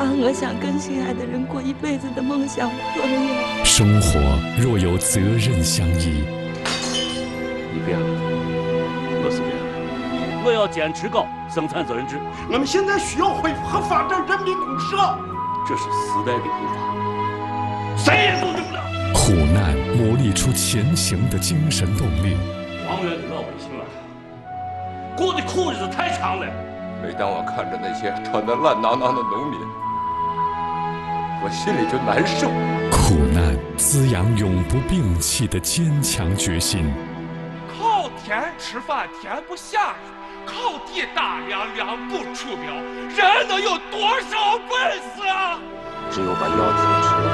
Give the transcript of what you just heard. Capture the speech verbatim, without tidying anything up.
把我想跟心爱的人过一辈子的梦想破灭。 生活若有责任相依， 你变了，我是变了。我要坚持搞生产责任制。 我们现在需要恢复和发展人民公社， 这是时代的步伐，谁也阻止不了。 苦难磨砺出前行的精神动力。 王源的老百姓啊，过的苦日子太长了。 每当我看着那些穿得烂囊囊的农民，我心里就难受。 苦难滋养永不摒弃的坚强决心。 靠天吃饭天不下雨，靠地打粮粮不出苗，人能有多少本事啊？ 只有把腰子吃了。